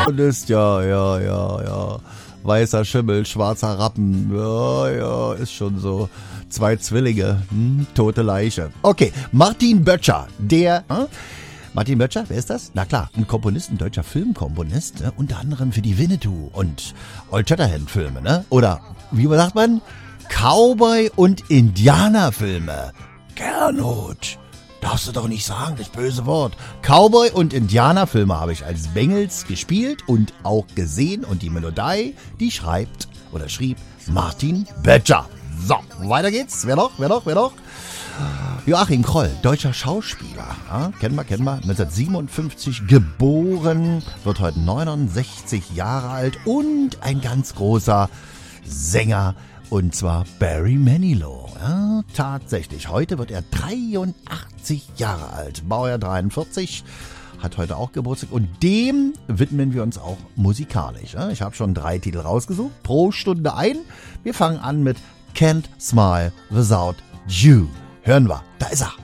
Und ist ja. Weißer Schimmel, schwarzer Rappen. Ja, ist schon so. 2 Zwillinge, tote Leiche. Okay, Martin Böttcher, Martin Böttcher, wer ist das? Na klar, ein Komponist, ein deutscher Filmkomponist, ne? Unter anderem für die Winnetou und Old Shatterhand Filme, ne? Oder, wie sagt man? Cowboy- und Indianerfilme. Gernot, darfst du doch nicht sagen, das böse Wort. Cowboy- und Indianerfilme habe ich als Bengels gespielt und auch gesehen und die Melodie, die schrieb Martin Böttcher. So, weiter geht's. Wer noch? Joachim Kroll, deutscher Schauspieler. Ja, kennen wir. 1957 geboren, wird heute 69 Jahre alt und ein ganz großer Sänger. Und zwar Barry Manilow. Ja, tatsächlich. Heute wird er 83 Jahre alt. Baujahr 43. Hat heute auch Geburtstag. Und dem widmen wir uns auch musikalisch. Ja, ich habe schon 3 Titel rausgesucht. Pro Stunde ein. Wir fangen an mit Can't Smile Without You. Hören wir. Da ist er.